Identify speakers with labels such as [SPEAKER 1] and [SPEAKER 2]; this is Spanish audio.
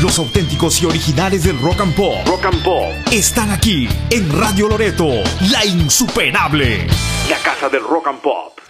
[SPEAKER 1] Los auténticos y originales del rock and pop. Rock and pop. Están aquí en Radio Loreto, la insuperable. La casa del rock and pop.